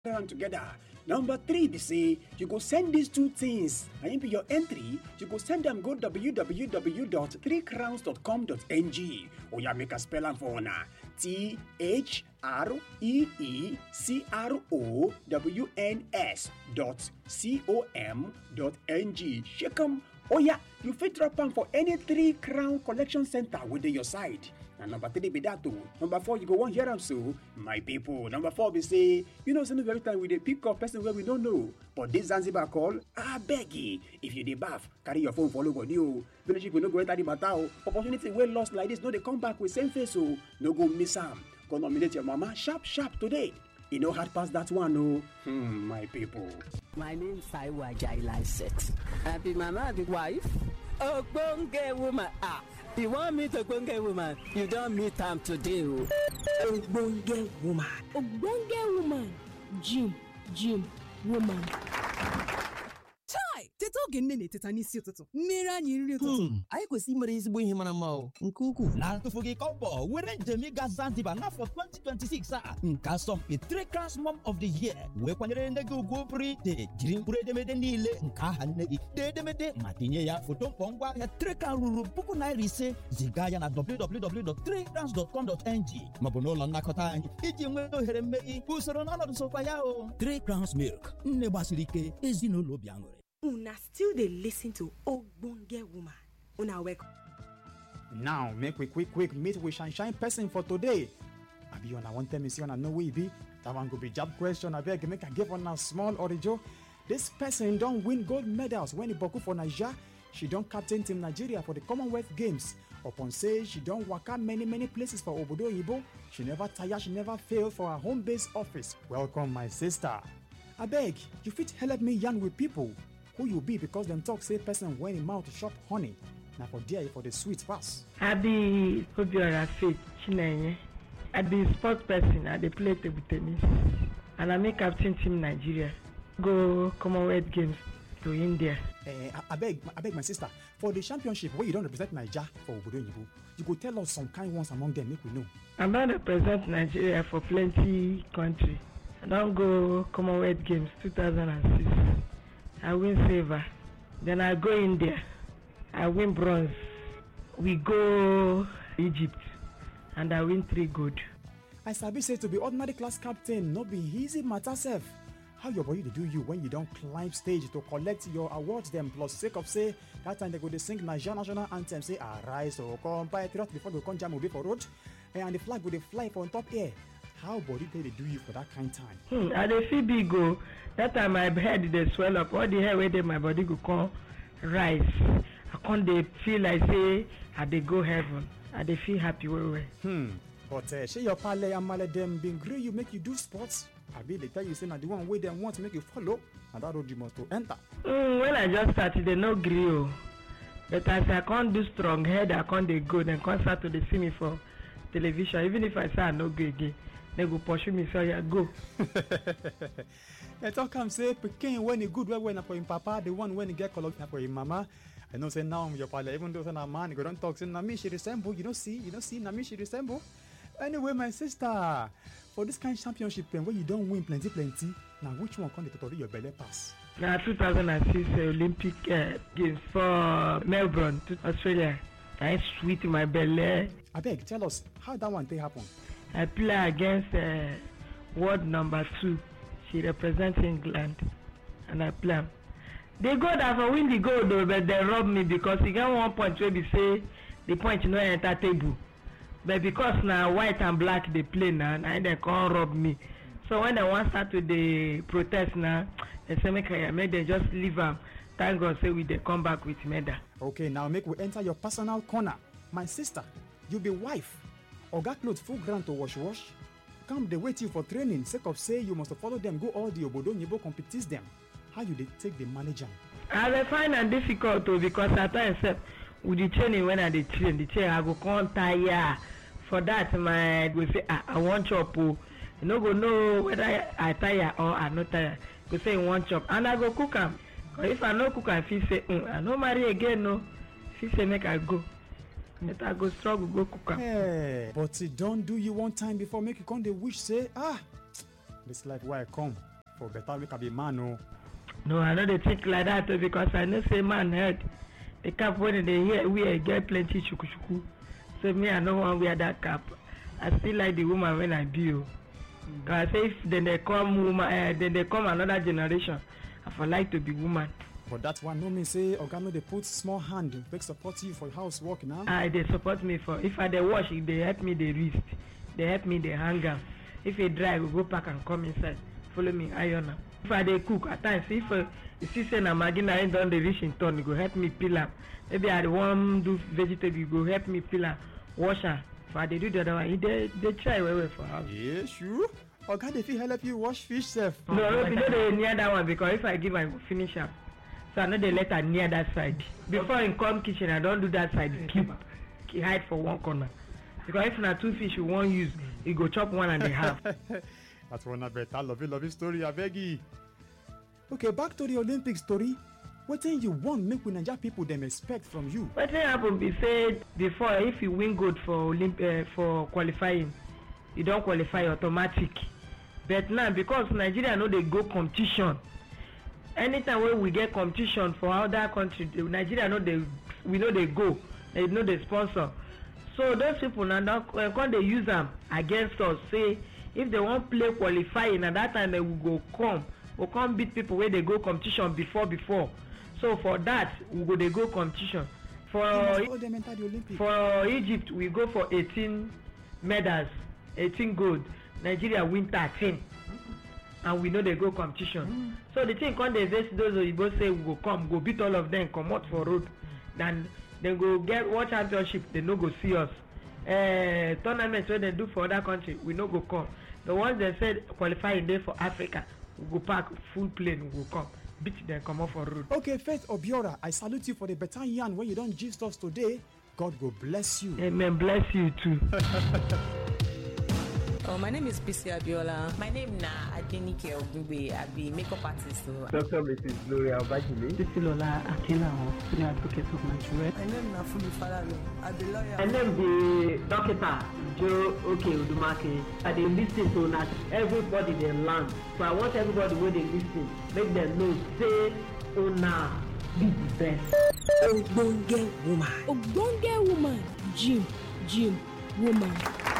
and together. Number 3 be say you go send these two things and be your entry. You go send them go www.3crowns.com.ng. Oya make a spell am for una. THREECROWNS.com.ng. Shake 'em. Oya, you fit drop am for any 3 Crown collection center within your side. And number 3 be that too. Number 4, you go one hear am so, my people. Number 4 be say, you know, every time we dey pick up person where we don't know. But this Zanzibar call, abeg, if you dey baff, carry your phone follow body o. Village people no go enter the matter o. Opportunity well lost like this, no dey come back with same face o. No go miss am. Go nominate your mama sharp today. You know hard pass that one o. My people. My name is Saiwa Jailai Set. I be mama, the wife. Ogbonge woman. You want me to Ogbonge woman? You don't meet am today. Ogbonge woman. Ogbonge woman. Jim woman. Chai! Teta oge nne na-eteta n'isi ụtụtụ. Mmeri anyị nri ụtụtụ. Anyị kwesịrị imere ezigbo ihe mara mma o. Nke ukwuu. Na-atụfughị kọbọ were njem ịga Zanzibar n'afọ 2026 a. Nke asọmpi 3 Crowns Mom of the Year. Wee kwanyere nne gị ugwu pụrụ iche. Jiri mkpụrụ edemede niile nke aha nne gị. Dee edemede ma tinye ya foto mkpọ ngwa ahịa 3 Crowns ruru $5,000. Ziga ya na www.3crowns.com.ng maọbụ n'ụlọ nnakọta anyị iji nwee ohere mmeri. Usoro n'ọnọdụ sokwa ya o. 3 Crowns Milk. Nne gbasiri ike, ezinụlọ obi aṅụrị. Una still dey listen to Ogbonge woman. Una welcome. Now, make we quick meet with shine person for today. Abi una want tell me see una know who e be? That one go be jab question. I beg make I give una small orijo. This person don't win gold medals when he boku for Nigeria. She don't captain team Nigeria for the Commonwealth Games. Upon say she don't waka many places for Obodo Oyibo. She never tire, she never fail for her home base office. Welcome my sister. I beg, you fit help me yarn with people. Who you be because them talk say person when in mouth shop honey. Now for there for the sweet pass. I be Obiora Faith Chinenye. I be sport person. I dey play table tennis. And I make captain team Nigeria. Go Commonwealth Games to India. I beg my sister, for the championship where you don't represent Nigeria for Obodo Oyibo, you go tell us some kind ones among them, make we know. I don't represent Nigeria for plenty country. I don't go Commonwealth Games 2006. I win silver. Then I go India. I win bronze. We go Egypt. And I win 3 gold. I sabi say to be ordinary class captain, no be easy matter sef. How your body dey do you when you don't climb stage to collect your awards them plus sake of say that time they go dey sing Nigeria national anthem say arise or come patriot before they come jam obe for road and the flag go dey fly for on top air. How body dey do you for that kind time? I dey feel big o. That time my head dey swell up. All the hair wey dey my body go come rise. I can't dey feel like say I dey go heaven. I dey feel happy well. But say your pale and male them been gree you make you do sports. I be they tell you say na the one way them want to make you follow and that road you must to enter. When I just started, they no gree o. But as I can't do strong head, I can't dey go. Then come start to dey see me for television. Even if I say I no go again, they go pursue me say I go. They talk am say pikin when he good when na for him papa, the one when he get color na for him mama. I know say now your pale even though say na man, you go don't talk say na me she resemble. You don't see na me she resemble. Anyway, my sister, for this kind of championship where you don't win plenty, now which one can the totally your belly pass? Now 2006 Olympic Games for Melbourne, Australia. I sweet in my belly. I beg, tell us how that one thing happen. I play against world number 2. She represents England, and I play. They go there for win the gold though, but they rob me because he got 1 point where we say the point no enter table. But because now white and black they play now, and they can't rob me. So when they want start to the protest now, they say make them just leave them. Thank God say we they come back with medal. Okay, now make we enter your personal corner. My sister, you be wife. Oga clothes full ground to wash. Come they wait you for training. Sake of say you must follow them, go all the Obodo Oyibo compete them. How you they take the manager? I find it difficult too because at times with the training when I train, I go come tire. For that, my go say I want chop. You no go know whether I tire or I not tire. Go say you want chop, and I go cook am. If I no cook, I feel say I no marry again. No, feel say make I go. But I go struggle go cook am. Hey, but it don't do you one time before make you come the wish say this life where I come. for better we can be man o. No, I know they think like that too, because I know say man head. The cap when they hear we get plenty shuku. So me I no want wear that cap. I still like the woman when I be you. Cause I say if then they come woman, then they come another generation. I for like to be woman. But that one no mean say oga no dey put small hand make support you for your house work now. They support me for if I dey wash, they help me the wrist, they help me the hanger. If it dry, we go back and come inside. Follow me iron am. If I dey cook at times, if you see say na maggi na don dey reach in turn, you go help me peel am. Maybe I wan do vegetable, you go help me peel am, wash am. If I dey do the other one, they try well for house. Yeah, sure. Oga dey fit help you wash fish sef. No, you know they near that one, because if I give am, I go finish am. So I know they let her near that side. Before in come kitchen, I don't do that side. Keep hide for one corner. Because if na two fish you won't use, you go chop 1.5. That's one of better lovely story, I beg you. Okay, back to the Olympic story. What thing you want make we Naija people them expect from you? What thing happen be said before, if you win gold for for qualifying, you don't qualify automatic. But now because Nigeria know they go competition. Anytime when we get competition for other country, Nigeria know we know they go, they know they sponsor. So those people now when they use them against us, say if they won't play qualifying at that time they will come beat people where they go competition before. So for that we go they go competition. For Egypt we go for 18 medals, 18 gold. Nigeria win 13. And we know they go competition. So the thing when they vex those Oyibo say we go beat all of them, come out for road. Then they go get world championship, they no go see us. Tournaments where they do for other country, we no go come. The ones they said qualifying day for Africa, we go pack full plane, we go come. Beat them, come out for road. Okay, Faith Obiora, I salute you for the better yarn when you don't gist us today. God go bless you. Amen, bless you too. Oh, my name is Bisi Abiola. My name na Adenike Ogungbe. I be makeup artist. Dr. Mrs. Gloria Obajile. Titilola Akinawo, the advocate of Nigeria. My name na Fumi Falalo. I be lawyer. My name be Dr. Joe Udumake. I dey listen to na everybody dey learn. So I want everybody wey dey listen, make them know say una be the best. Ogbonge woman. Jim woman.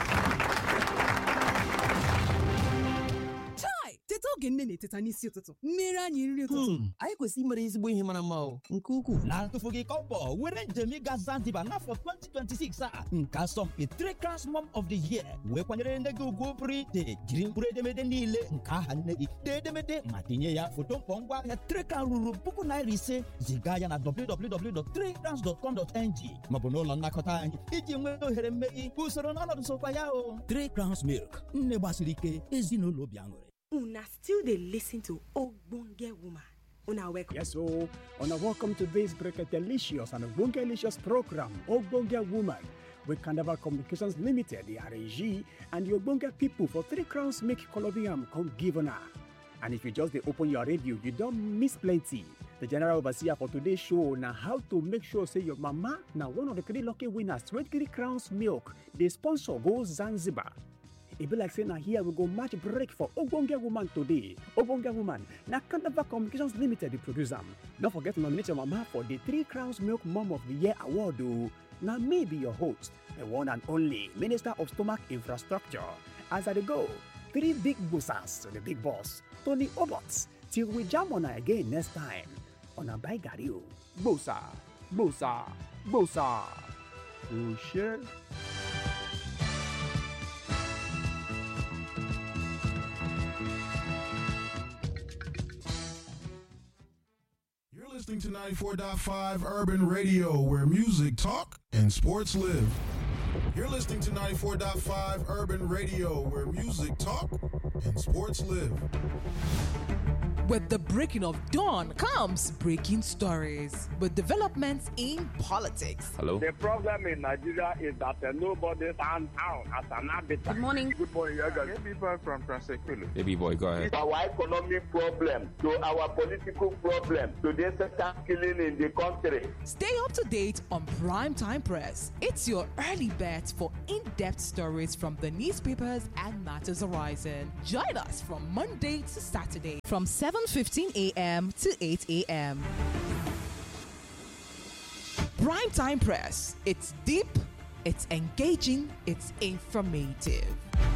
Teta oge nne na-eteta n'isi ụtụtụ mmeri anyị nri ụtụtụ anyị kwesịrị imere ezigbo ihe mara mma o nke ukwuu. Na-atụfughị kọbọ were njem ịga Zanzibar n'afọ 2026 a nke asọmpi Three Crowns Mom of the Year wee kwanyere nne gị ugwu pụrụ iche jiri mkpụrụ edemede niile nke aha nne gị dee edemede ma tinye ya foto mkpọ ngwa ahịa Three Crowns ruru $5,000 ziga ya na www.threecrowns.com.ng maọbụ n'ụlọ nnakọta anyị iji nwee ohere mmeri usoro n'ọnọdụ sokwa ya o. Three Crowns Milk, nne gbasiri ike, ezinụlọ obi aṅụrị. Una still dey listen to Ogbonge Woman. Una welcome. Yes, so una welcome to this delicious and Ogbonge-licious program, Ogbonge Woman, with Carnival Communications Limited, the RAG, and the Ogbonge people for 3 crowns make Colobium come give on her. And if you just open your radio, you don't miss plenty. The general overseer for today's show now how to make sure say your mama now one of the 3 lucky winners 23 crowns milk. The sponsor goes Zanzibar. It be like saying now here we go match break for Ogbonge Woman today. Ogbonge Woman, now Carnival Communications Limited, the producer. Don't forget to nominate your mama for the 3 Crowns Milk Mom of the Year award. Now me be your host, the one and only Minister of Stomach Infrastructure. As I go, 3 big bossers to the big boss, Tony Obots. Till we jam on her again next time on a by Gario. Bossa, bossa, bossa. Oh shit. Listening to 94.5 Urban Radio, where music talk and sports live. You're listening to 94.5 Urban Radio, where music talk and sports live. With the breaking of dawn comes breaking stories with developments in politics. Hello. The problem in Nigeria is that nobody stands out as an arbiter. Good morning. Good morning. People from Transequilo. Baby boy, go ahead. Our economic problem to our political problem to this killing in the country. Stay up to date on Primetime Press. It's your early bet for in-depth stories from the newspapers and matters arising. Join us from Monday to Saturday from 7:15 a.m. to 8 a.m. Primetime Press. It's deep, it's engaging, it's informative.